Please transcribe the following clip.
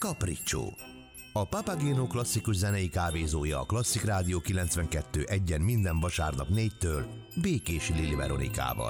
Capriccio. A Papageno klasszikus zenei kávézója a Klasszik Rádió 92.1-en minden vasárnap 4-től Békési Lili Veronikával.